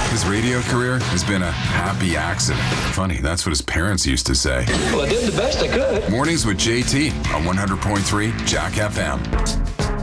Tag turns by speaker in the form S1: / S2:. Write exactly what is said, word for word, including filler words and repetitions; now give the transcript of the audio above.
S1: His radio career has been a happy accident. Funny, that's what his parents used to say.
S2: Well, I did the best I could.
S1: Mornings with J T on one hundred point three Jack F M.